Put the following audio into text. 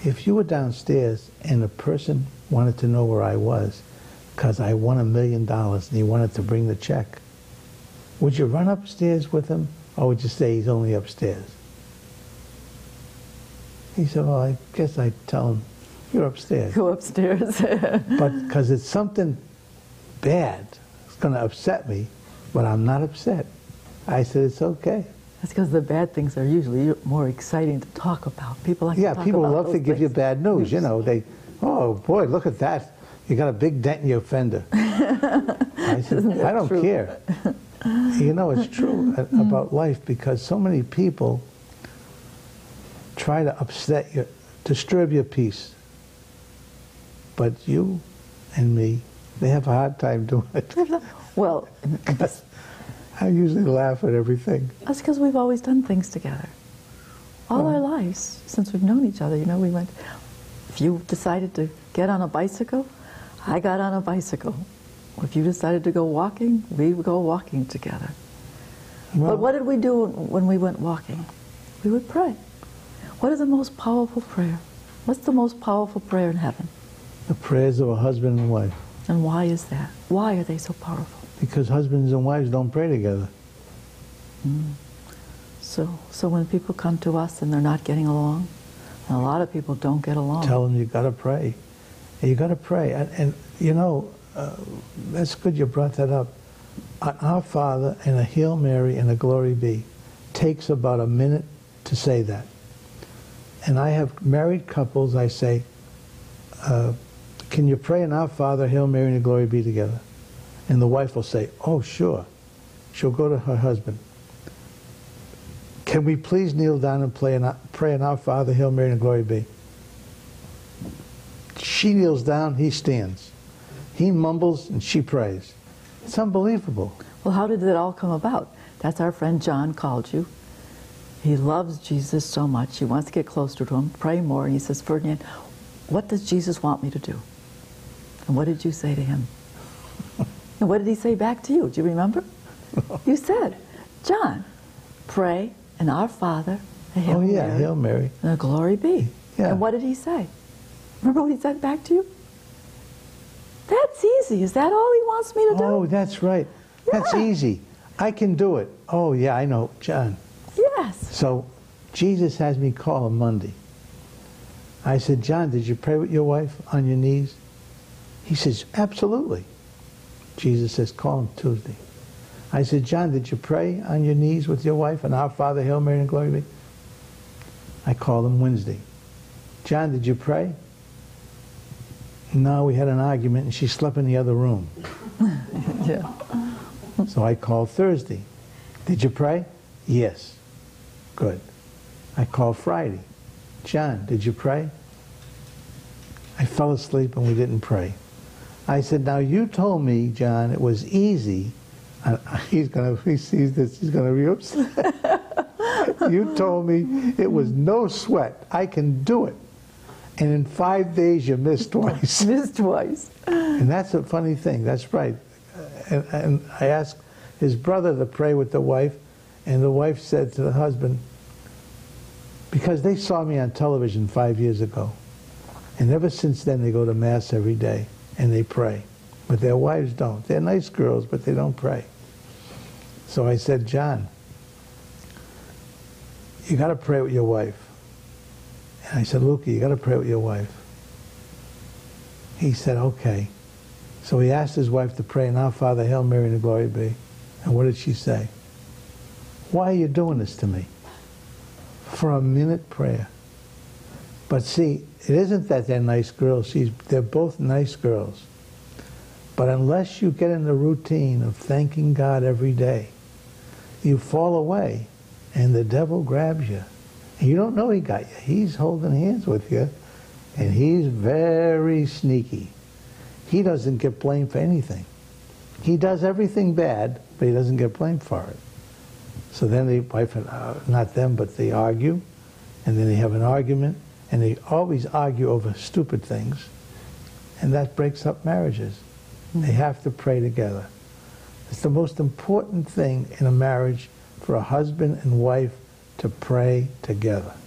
if you were downstairs and a person wanted to know where I was because I won $1 million and he wanted to bring the check, would you run upstairs with him or would you say he's only upstairs? He said, well, I guess I'd tell him, you're upstairs. Go upstairs. But because it's something bad, it's going to upset me, but I'm not upset. I said, it's okay. That's because the bad things are usually more exciting to talk about. People like to talk people about love to those give you things. bad news. You know, they, oh boy, look at that. You got a big dent in your fender. I said, I don't care. You know, it's true about life because so many people try to upset you, disturb your peace. But you and me, they have a hard time doing it. Well, I usually laugh at everything. that's because we've always done things together. All our lives, since we've known each other, you know, we went, if you decided to get on a bicycle, I got on a bicycle. If you decided to go walking, we would go walking together. Well, But what did we do when we went walking? We would pray. What is the most powerful prayer? What's the most powerful prayer in heaven? the prayers of a husband and wife. And why is that? Why are they so powerful? Because husbands and wives don't pray together. So when people come to us and they're not getting along, and a lot of people don't get along. Tell them you got to pray. You got to pray. And you know, that's good you brought that up. Our Father and a Hail Mary and a Glory Be takes about a minute to say that. And I have married couples, I say, can you pray an Our Father, Hail Mary, and a Glory Be together? And the wife will say, oh, sure. She'll go to her husband. Can we please kneel down and pray an Our Father, Hail Mary, and a Glory Be? She kneels down, he stands. He mumbles and she prays. It's unbelievable. Well, how did it all come about? That's our friend John called you. He loves Jesus so much. He wants to get closer to him, pray more. And he says, Ferdinand, what does Jesus want me to do? And what did you say to him? And what did he say back to you? Do you remember? You said, John, pray an Our Father, a Hail Mary, Hail Mary, and a Glory Be. Yeah. And what did he say? Remember what he said back to you? That's easy. Is that all he wants me to do? Oh, that's right. That's Yeah. easy. I can do it. Oh, yeah, I know, John. Yes. So Jesus has me call him Monday. I said, John, did you pray with your wife on your knees? He says, absolutely. Jesus says, call him Tuesday. I said, John, did you pray on your knees with your wife and Our Father, Hail Mary, and Glory Be? I called him Wednesday. John, did you pray? No, we had an argument and she slept in the other room. Yeah. So I called Thursday. Did you pray? Yes. Good. I called Friday. John, did you pray? I fell asleep and we didn't pray. I said, now you told me, John, it was easy. If he sees this, he's going to be upset. You told me it was no sweat. I can do it. And in 5 days, you missed twice. Missed twice. And that's a funny thing. That's right. And I asked his brother to pray with the wife, and the wife said to the husband, because they saw me on television 5 years ago, and ever since then they go to Mass every day, and they pray. But their wives don't. They're nice girls, but they don't pray. So I said, John, you got to pray with your wife. And I said, Luca, you got to pray with your wife. He said, okay. So he asked his wife to pray an Our Father, Hail Mary, and a Glory Be. And what did she say? Why are you doing this to me? For a minute prayer. But see, it isn't that they're nice girls. They're both nice girls. But unless you get in the routine of thanking God every day, you fall away and the devil grabs you. And you don't know he got you. He's holding hands with you, and he's very sneaky. He doesn't get blamed for anything. He does everything bad, but he doesn't get blamed for it. So then the wife, not them, but they argue, and then they have an argument, and they always argue over stupid things, and that breaks up marriages. They have to pray together. It's the most important thing in a marriage for a husband and wife to pray together.